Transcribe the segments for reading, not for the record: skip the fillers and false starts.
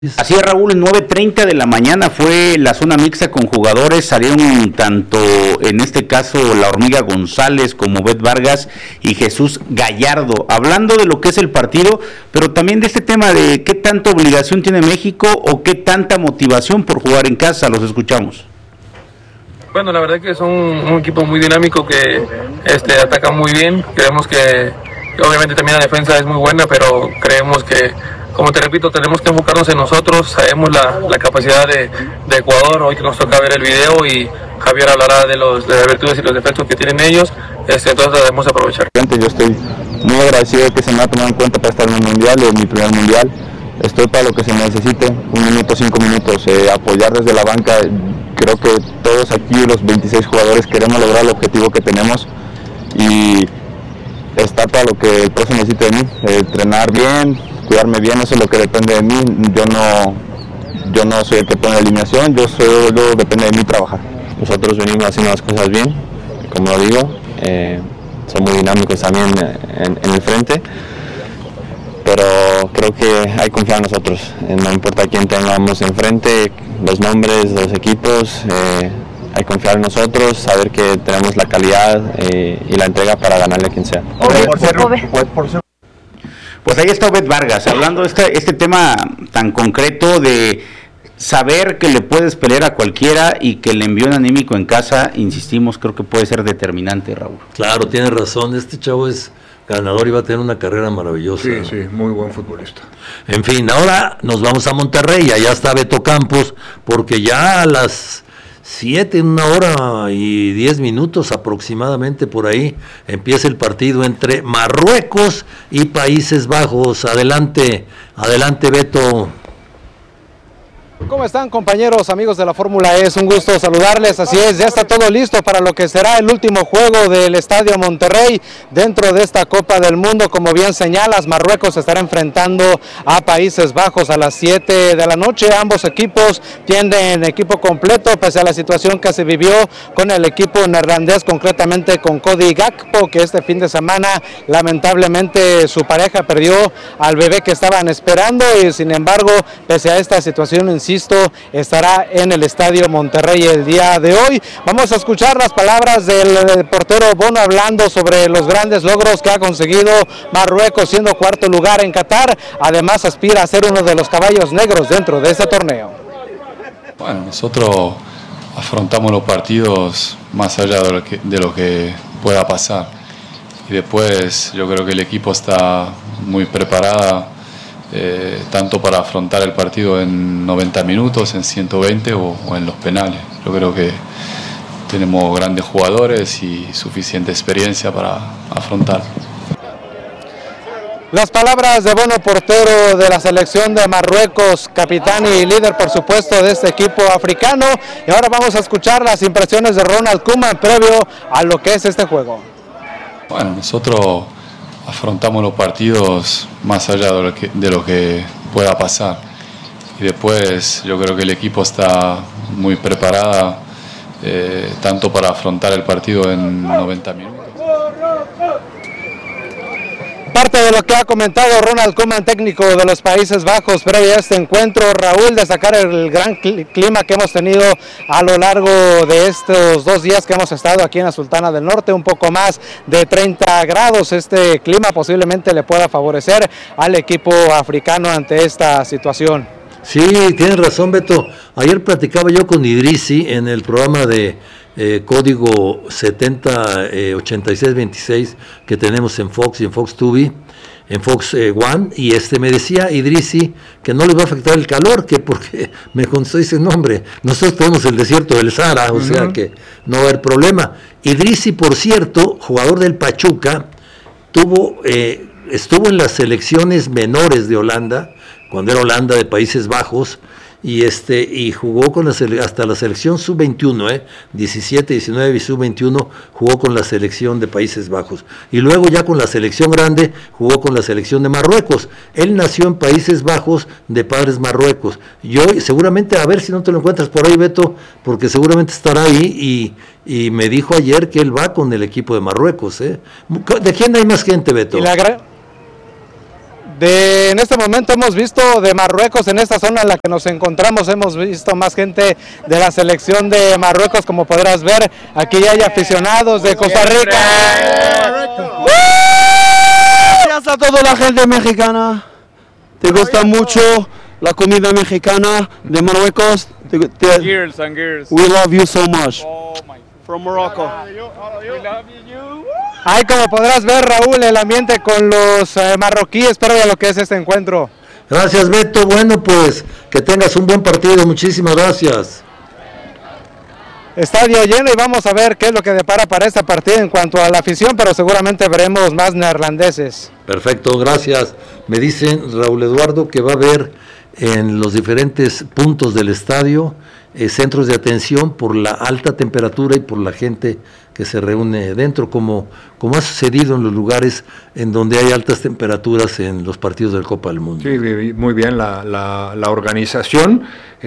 Así es, Raúl, 9:30 de la mañana fue la zona mixta con jugadores, salieron tanto, en este caso, la Hormiga González como Bet Vargas y Jesús Gallardo, hablando de lo que es el partido, pero también de este tema de qué tanta obligación tiene México o qué tanta motivación por jugar en casa. Los escuchamos. Bueno, la verdad que son un equipo muy dinámico que ataca muy bien. Creemos que obviamente también la defensa es muy buena, pero creemos que, como te repito, tenemos que enfocarnos en nosotros. Sabemos la capacidad de Ecuador. Hoy nos toca ver el video y Javier hablará de las virtudes y los defectos que tienen ellos. Entonces debemos aprovechar. Yo estoy muy agradecido de que se me ha tomado en cuenta para estar en el mundial, en mi primer mundial. Estoy para lo que se necesite, 1 minuto, 5 minutos, apoyar desde la banca. Creo que todos aquí, los 26 jugadores, queremos lograr el objetivo que tenemos y estar para lo que el profe necesite de mí, entrenar bien, cuidarme bien, eso es lo que depende de mí. Yo no soy el que pone la alineación, yo depende de mí trabajar. Nosotros venimos haciendo las cosas bien, como lo digo, son muy dinámicos también en el frente, pero creo que hay que confiar en nosotros, no importa quién tengamos enfrente, los nombres, los equipos, hay que confiar en nosotros, saber que tenemos la calidad y la entrega para ganarle a quien sea. Pues ahí está Bet Vargas, hablando de este tema tan concreto de saber que le puedes pelear a cualquiera y que el envío anímico en casa, insistimos, creo que puede ser determinante, Raúl. Claro, tienes razón, este chavo es ganador y va a tener una carrera maravillosa. Sí, sí, muy buen futbolista. En fin, ahora nos vamos a Monterrey, allá está Beto Campos, porque ya a las 7, 1 hora y 10 minutos aproximadamente por ahí, empieza el partido entre Marruecos y Países Bajos. Adelante, Beto. ¿Cómo están, compañeros, amigos de la Fórmula E? Es un gusto saludarles. Así es, ya está todo listo para lo que será el último juego del Estadio Monterrey dentro de esta Copa del Mundo. Como bien señalas, Marruecos estará enfrentando a Países Bajos a las 7 de la noche. Ambos equipos tienen equipo completo, pese a la situación que se vivió con el equipo neerlandés, concretamente con Cody Gakpo, que este fin de semana lamentablemente su pareja perdió al bebé que estaban esperando y sin embargo, pese a esta situación, insisto, estará en el Estadio Monterrey el día de hoy. Vamos a escuchar las palabras del portero Bono hablando sobre los grandes logros que ha conseguido Marruecos, siendo 4º lugar en Qatar. Además aspira a ser uno de los caballos negros dentro de este torneo. Bueno, nosotros afrontamos los partidos más allá de lo que pueda pasar. Y después yo creo que el equipo está muy preparado, tanto para afrontar el partido en 90 minutos, en 120 o en los penales. Yo creo que tenemos grandes jugadores y suficiente experiencia para afrontar. Las palabras de Bono, portero de la selección de Marruecos, capitán y líder, por supuesto, de este equipo africano. Y ahora vamos a escuchar las impresiones de Ronald Koeman previo a lo que es este juego. Bueno, nosotros afrontamos los partidos más allá de lo que pueda pasar. Y después yo creo que el equipo está muy preparado, tanto para afrontar el partido en 90 minutos. Parte de lo que ha comentado Ronald Koeman, técnico de los Países Bajos, previo a este encuentro. Raúl, destacar el gran clima que hemos tenido a lo largo de estos 2 días que hemos estado aquí en la Sultana del Norte, un poco más de 30 grados. Este clima posiblemente le pueda favorecer al equipo africano ante esta situación. Sí, tienes razón, Beto. Ayer platicaba yo con Idrissi en el programa de código 708626 que tenemos en Fox y en Fox TV, en Fox One, y me decía Idrissi que no le va a afectar el calor, que porque me contestó, dice, no hombre, nosotros tenemos el desierto del Sahara, o sea que no va a haber problema. Idrissi, por cierto, jugador del Pachuca, estuvo en las selecciones menores de Holanda, cuando era Holanda de Países Bajos, y jugó con hasta la selección sub-21, 17, 19 y sub-21 jugó con la selección de Países Bajos, y luego ya con la selección grande jugó con la selección de Marruecos. Él nació en Países Bajos de padres marruecos. Yo seguramente, a ver si no te lo encuentras por ahí, Beto, porque seguramente estará ahí, y me dijo ayer que él va con el equipo de Marruecos. ¿De quién hay más gente, Beto? En este momento hemos visto de Marruecos, en esta zona en la que nos encontramos, hemos visto más gente de la selección de Marruecos, como podrás ver. Aquí ya hay aficionados de Costa Rica. Gracias a toda la gente mexicana. ¿Te gusta mucho la comida mexicana de Marruecos? Gears and gears. We love you so much. From Morocco. Ahí como podrás ver, Raúl, el ambiente con los marroquíes para lo que es este encuentro. Gracias, Beto. Bueno, pues que tengas un buen partido. Muchísimas gracias. Estadio lleno y vamos a ver qué es lo que depara para este partido en cuanto a la afición, pero seguramente veremos más neerlandeses. Perfecto, gracias. Me dicen, Raúl Eduardo, que va a haber en los diferentes puntos del estadio centros de atención por la alta temperatura y por la gente que se reúne dentro, como ha sucedido en los lugares en donde hay altas temperaturas en los partidos del Copa del Mundo. Sí, muy bien la organización,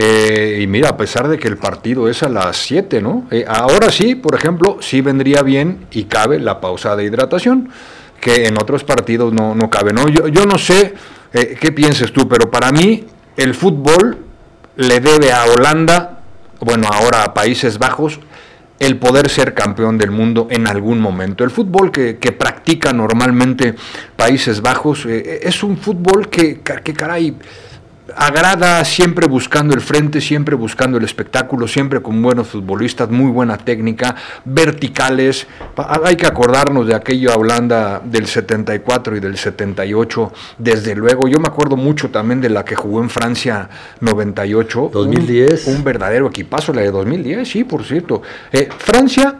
y mira, a pesar de que el partido es a las 7, ¿no? Ahora sí, por ejemplo, sí vendría bien y cabe la pausa de hidratación, que en otros partidos no cabe, ¿no? Yo no sé qué pienses tú, pero para mí el fútbol le debe a Holanda, bueno, ahora a Países Bajos, el poder ser campeón del mundo en algún momento. El fútbol que practica normalmente Países Bajos es un fútbol que caray, agrada, siempre buscando el frente, siempre buscando el espectáculo, siempre con buenos futbolistas, muy buena técnica, verticales. Hay que acordarnos de aquella Holanda del 74 y del 78, desde luego. Yo me acuerdo mucho también de la que jugó en Francia 98. 2010. Un verdadero equipazo, la de 2010, sí, por cierto. Francia,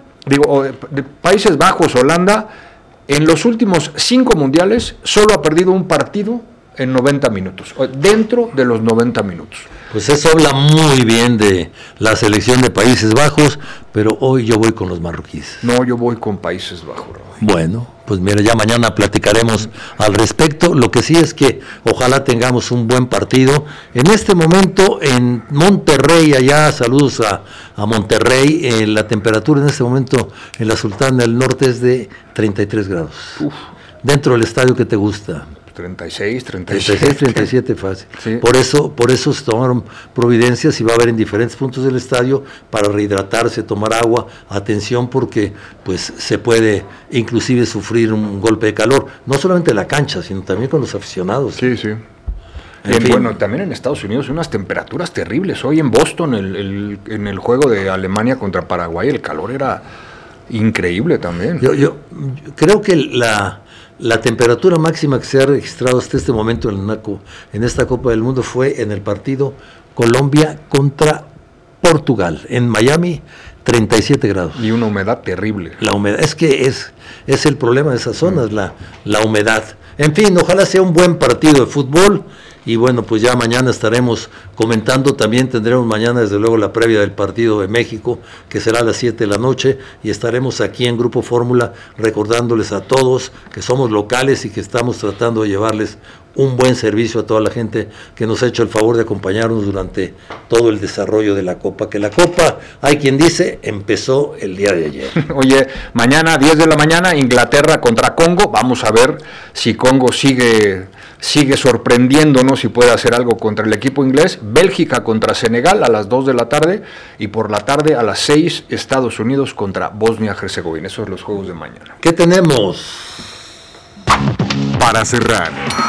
Países Bajos, Holanda, en los últimos 5 mundiales solo ha perdido un partido en 90 minutos, dentro de los 90 minutos. Pues eso habla muy bien de la selección de Países Bajos, pero hoy yo voy con los marroquíes. No, yo voy con Países Bajos. Bueno, pues mira, ya mañana platicaremos al respecto. Lo que sí es que ojalá tengamos un buen partido. En este momento en Monterrey, allá, saludos a Monterrey, la temperatura en este momento en la Sultana del Norte es de 33 grados. Uf. Dentro del estadio que te gusta. 36, 37 fácil. Sí. Por eso se tomaron providencias y va a haber en diferentes puntos del estadio para rehidratarse, tomar agua, atención, porque pues se puede inclusive sufrir un golpe de calor, no solamente en la cancha, sino también con los aficionados. Sí. Bueno, también en Estados Unidos unas temperaturas terribles. Hoy en Boston, en el juego de Alemania contra Paraguay, el calor era increíble también. Yo creo que la temperatura máxima que se ha registrado hasta este momento en esta Copa del Mundo fue en el partido Colombia contra Portugal, en Miami, 37 grados. Y una humedad terrible. La humedad, es que es el problema de esas zonas, la humedad. En fin, ojalá sea un buen partido de fútbol. Y bueno, pues ya mañana estaremos comentando, también tendremos mañana desde luego la previa del partido de México, que será a las 7 de la noche, y estaremos aquí en Grupo Fórmula recordándoles a todos que somos locales y que estamos tratando de llevarles un buen servicio a toda la gente que nos ha hecho el favor de acompañarnos durante todo el desarrollo de la Copa, que la Copa, hay quien dice, empezó el día de ayer. Oye, mañana 10 de la mañana, Inglaterra contra Congo, vamos a ver si Congo sigue sorprendiéndonos y puede hacer algo contra el equipo inglés. Bélgica contra Senegal a las 2 de la tarde, y por la tarde a las 6 Estados Unidos contra Bosnia-Herzegovina. Esos son los juegos de mañana. ¿Qué tenemos? Para cerrar,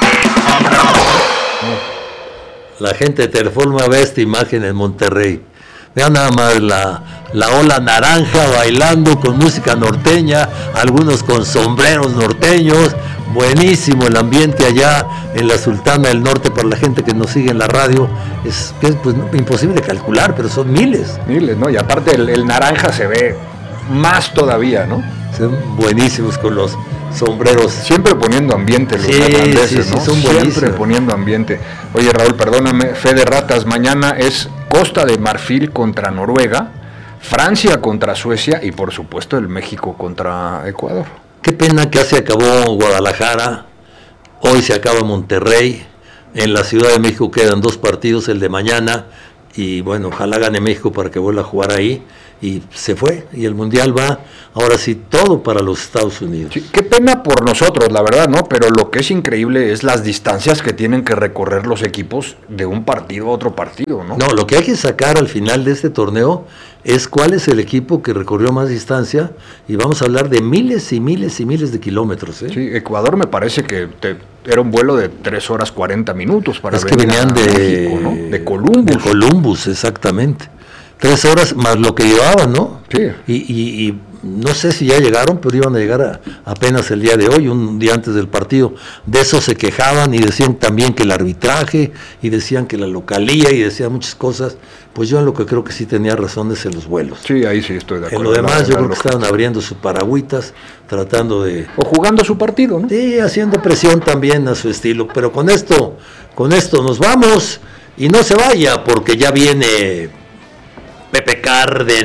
la gente de Teleforma ve esta imagen en Monterrey. Vean nada más la ola naranja bailando con música norteña, algunos con sombreros norteños. Buenísimo el ambiente allá en la Sultana del Norte. Para la gente que nos sigue en la radio, es pues, imposible calcular, pero son miles. Miles, ¿no? Y aparte el naranja se ve más todavía, ¿no? Son buenísimos con los sombreros. Siempre poniendo ambiente los neerlandeses, ¿no? Son siempre poniendo ambiente. Oye, Raúl, perdóname, fe de ratas, mañana es Costa de Marfil contra Noruega, Francia contra Suecia y por supuesto el México contra Ecuador. Qué pena que se acabó Guadalajara, hoy se acaba Monterrey, en la Ciudad de México quedan 2 partidos, el de mañana y bueno, ojalá gane México para que vuelva a jugar ahí, y se fue, y el Mundial va, ahora sí, todo para los Estados Unidos. Sí, qué pena por nosotros, la verdad, ¿no? Pero lo que es increíble es las distancias que tienen que recorrer los equipos de un partido a otro partido, ¿no? No, lo que hay que sacar al final de este torneo es cuál es el equipo que recorrió más distancia, y vamos a hablar de miles y miles y miles de kilómetros, ¿eh? Sí, Ecuador me parece que era un vuelo de 3 horas 40 minutos para es que venían de México, ¿no? De Columbus. De Columbus, exactamente. 3 horas más lo que llevaban, ¿no? Sí. Y no sé si ya llegaron, pero iban a llegar apenas el día de hoy, un día antes del partido. De eso se quejaban y decían también que el arbitraje, y decían que la localía, y decían muchas cosas. Pues yo en lo que creo que sí tenía razón es en los vuelos. Sí, ahí sí estoy de acuerdo. En lo demás yo creo que estaban abriendo sus paragüitas, tratando de... O jugando su partido, ¿no? Sí, haciendo presión también a su estilo. Pero con esto nos vamos, y no se vaya, porque ya viene Pepe Cárdenas.